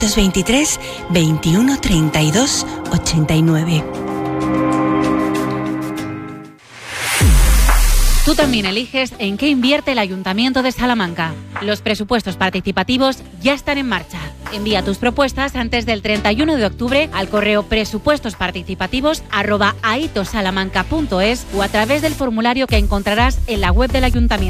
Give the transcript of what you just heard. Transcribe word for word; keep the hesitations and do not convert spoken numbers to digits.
veintitrés, veintiuno, treinta y dos, ochenta y nueve. Tú también eliges en qué invierte el Ayuntamiento de Salamanca. Los presupuestos participativos ya están en marcha. Envía tus propuestas antes del treinta y uno de octubre al correo presupuestosparticipativos arroba aitosalamanca punto es o a través del formulario que encontrarás en la web del Ayuntamiento.